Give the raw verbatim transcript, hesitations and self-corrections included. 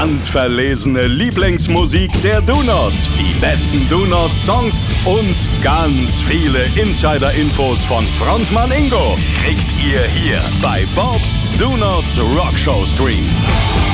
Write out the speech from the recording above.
Handverlesene Lieblingsmusik der Do-Nots, die besten Do-Nots-Songs und ganz viele Insider-Infos von Frontmann Ingo kriegt ihr hier bei Bobs Do-Nots Rockshow Stream.